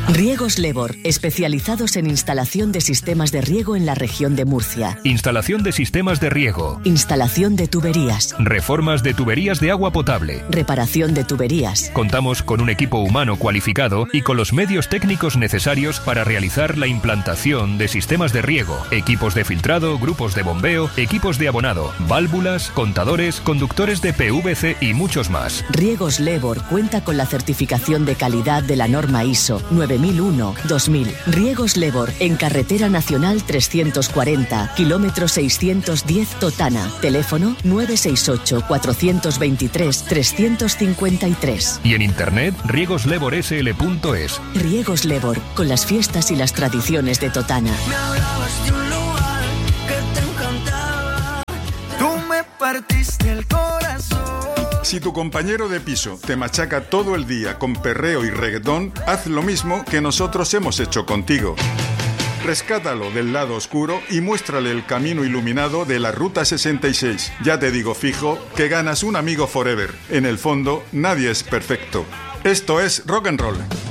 Riegos Lebor, especializados en instalación de sistemas de riego en la región de Murcia. Instalación de sistemas de riego. Instalación de tuberías. Reformas de tuberías de agua potable. Reparación de tuberías. Contamos con un equipo humano cualificado y con los medios técnicos necesarios para realizar la implantación de sistemas de riego, equipos de filtrado, grupos de bombeo, equipos de abonado, válvulas, contadores, conductores de PVC y muchos más. Riegos Lebor cuenta con la certificación de calidad de la norma ISO 9001-2000. Riegos Lebor en Carretera Nacional 340, kilómetro 610 Totana. Teléfono 968 423 353. Y en internet riegoslevorsl.es. Riegos Lebor, con las fiestas y las tradiciones de Totana. Me hablabas de un lugar que te encantaba. Tú me partiste el corazón. Si tu compañero de piso te machaca todo el día con perreo y reggaetón, haz lo mismo que nosotros hemos hecho contigo. Rescátalo del lado oscuro y muéstrale el camino iluminado de la Ruta 66. Ya te digo fijo que ganas un amigo forever. En el fondo, nadie es perfecto. Esto es Rock and Roll.